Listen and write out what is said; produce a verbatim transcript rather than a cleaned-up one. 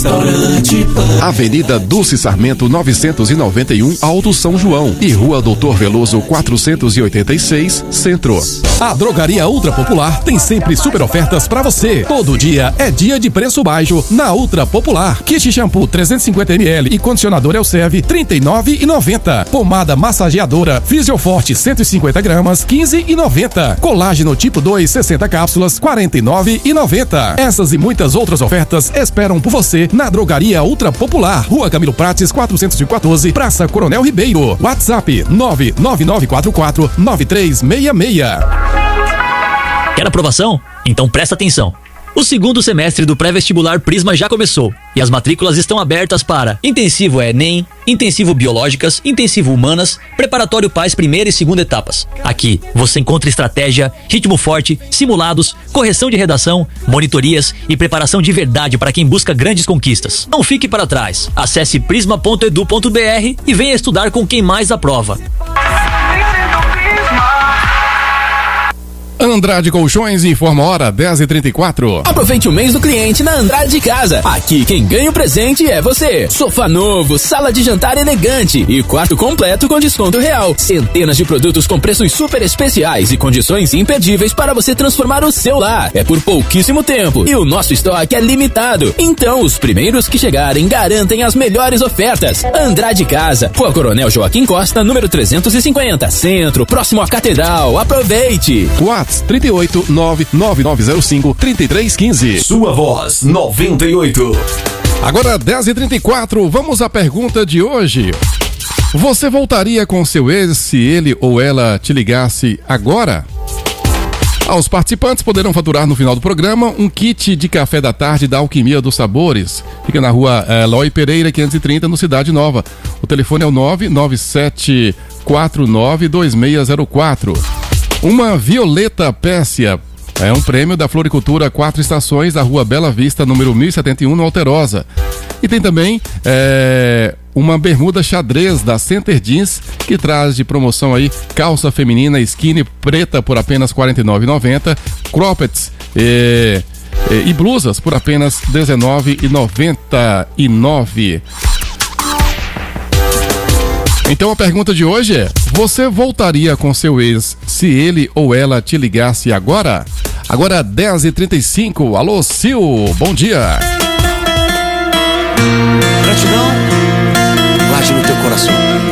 Restaurante Pan. Avenida Dulce Sarmento novecentos e noventa e um, Alto São João, e Rua Doutor Veloso quatrocentos e oitenta e seis, Centro. A Drogaria Ultra Popular tem sempre super ofertas pra você. Todo dia é dia de preço baixo na Ultra Popular. Kit shampoo trezentos e cinquenta mililitros e condicionador Elserve trinta e nove reais e noventa centavos. Pomada massageadora Fisioforte cento e cinquenta gramas quinze reais e noventa centavos. Colágeno tipo dois sessenta cápsulas quarenta e nove reais e noventa centavos. Essas e muitas outras ofertas esperam por você na Drogaria Ultra Popular, Rua Camilo Prates quatrocentos e quatorze, Praça Coronel Ribeiro. WhatsApp nove nove nove quatro quatro nove três seis seis. Quer aprovação? Então presta atenção. O segundo semestre do pré-vestibular Prisma já começou e as matrículas estão abertas para Intensivo Enem, Intensivo Biológicas, Intensivo Humanas, Preparatório Paz primeira e segunda etapas. Aqui você encontra estratégia, ritmo forte, simulados, correção de redação, monitorias e preparação de verdade para quem busca grandes conquistas. Não fique para trás. Acesse prisma ponto edu ponto br e venha estudar com quem mais aprova. Andrade Colchões informa a hora dez e trinta e quatro. Aproveite o mês do cliente na Andrade Casa. Aqui quem ganha o presente é você. Sofá novo, sala de jantar elegante e quarto completo com desconto real. Centenas de produtos com preços super especiais e condições imperdíveis para você transformar o seu lar. É por pouquíssimo tempo e o nosso estoque é limitado. Então os primeiros que chegarem garantem as melhores ofertas. Andrade Casa, Rua Coronel Joaquim Costa, número trezentos e cinquenta, Centro, próximo à Catedral. Aproveite. WhatsApp trinta e oito nove nove nove zero cinco trinta e três quinze. Sua voz noventa e oito. Agora dez e trinta e quatro, vamos à pergunta de hoje. Você voltaria com seu ex se ele ou ela te ligasse agora? Ah, os participantes poderão faturar no final do programa um kit de café da tarde da Alquimia dos Sabores. Fica na rua eh, Eloy Pereira, quinhentos e trinta, no Cidade Nova. O telefone é o nove nove sete quatro nove dois seis zero quatro. Uma Violeta Pérsia é um prêmio da Floricultura Quatro Estações, da Rua Bela Vista, número mil e setenta e um, no Alterosa. E tem também é, uma bermuda xadrez da Center Jeans, que traz de promoção aí calça feminina skinny preta por apenas quarenta e nove reais e noventa centavos, croppeds e, e, e blusas por apenas dezenove reais e noventa e nove centavos. Então a pergunta de hoje é: você voltaria com seu ex se ele ou ela te ligasse agora? Agora dez e trinta e cinco, alô Sil, bom dia. Gratidão, guarde no teu coração.